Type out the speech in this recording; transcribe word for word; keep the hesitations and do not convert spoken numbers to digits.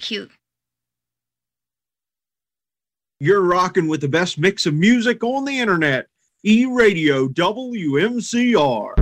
Thank you. You're rocking with the best mix of music on the internet. E-Radio W M C R.